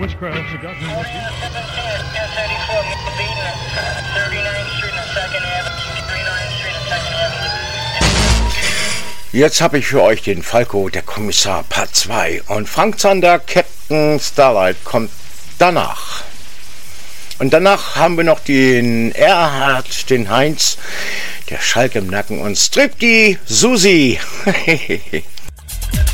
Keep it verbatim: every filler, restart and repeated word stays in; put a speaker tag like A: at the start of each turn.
A: First crash, the government was
B: Jetzt habe ich für euch den Falco, der Kommissar, Part zwei. Und Frank Zander, Captain Starlight, kommt danach. Und danach haben wir noch den Erhard, den Heinz, der Schalk im Nacken und Strip die Susi.